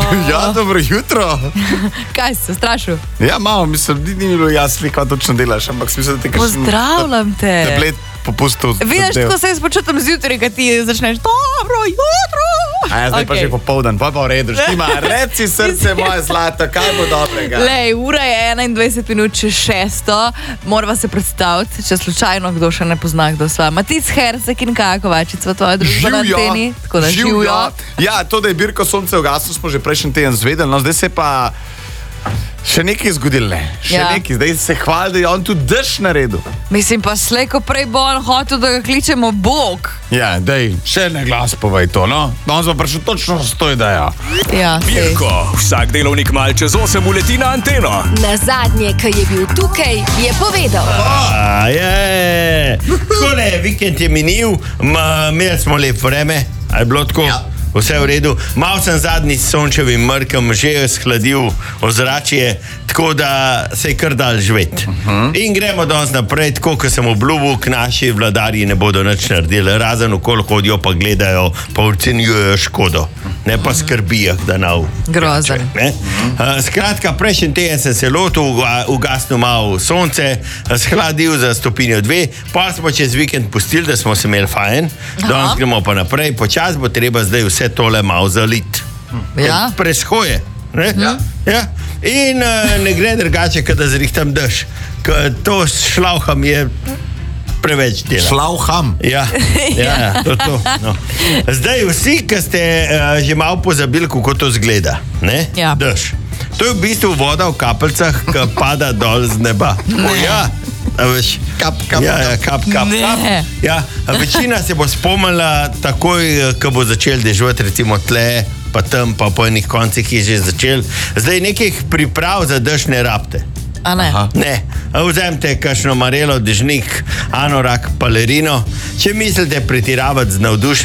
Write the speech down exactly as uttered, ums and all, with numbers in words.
Ja, dobro jutro. Kaj si se strašil? Ja, malo, mislim, ni, ni bilo jasno, kaj točno delaš, ampak sem mislil, da te kakšen... Pozdravljam te. Tablet popustil. Vidiš, tako se jaz počutim zjutraj, kad ti začneš dobro jutro. A ja, zdaj okay. Pa že popoldan, pa pa v redu. Štima, reci srce moje zlato, kaj bo dobrega? Lej, ura je enaindvajset minut čez šesto, morava se predstaviti, če slučajno kdo še ne pozna, kdo sva. Matic Hersek in Kaja Kovačic v tvoji družbi na anteni. Tako da živjo. Ja, to, da je Birko sonce ugaslo, smo že prejšnji teden zvedeli, no zdaj se pa še nekaj zgodilo, ne? Še ja. nekaj, zdaj se hvali, da je on tudi dež naredil. Mislim pa slejko prej bo on hotel, da ga kličemo Bog. Ja, dej, še ne glas povej to, no? No, on smo prišel točno s to idejo. Ja, Birko, vsak delovnik mal čez osem uleti na anteno. Na zadnje, ki je bil tukaj, je povedal. A, je, takole, vikend je minil, imeli smo lep vreme, a je bilo tako? Ja. Vse v redu. Mal sem zadnji s sončevim mrkom že shladil ozračje, tako da se je kar dal živeti. Uh-huh. In gremo danes naprej, tako kot sem obljubil, k naši vladarji ne bodo nič naredili, razen okoli hodijo pa gledajo, pa ocenjujejo škodo. Ne pa skrbijo, da nav. Grozen. Uh, skratka, prejšnji teden sem se lotil, ugasnil malo sonce, shladil za stopinjo dve, pa smo čez vikend pustili, da smo se imeli fajn. Danes gremo pa naprej, počas bo treba zdaj vse tole malo zalit. Ja. Preshoje. Ne? Ja. Ja. In uh, ne gre drugače, kad da zrihtam dež. Kad to šlauham je preveč dela. Šlauham? Ja, ja, ja to, to. No. Zdaj vsi, ki ste uh, že malo pozabili, kako to zgleda. Ne? Ja. Dež. To je v bistvu voda v kapljicah, ki pada dol z neba. O, ja. Veš, kap, kap, ja, ja, kap, kap, kap. Ja, večina se bo spomnila takoj, ko bo začel deževati, recimo tle, pa tam, pa po enih koncih je že začel. Zdaj nekih priprav za dež ne rabte. A ne? Aha. Ne, vzemite kakšno marelo, dežnik, anorak, palerino. Če mislite pretiravati z navdušenjem,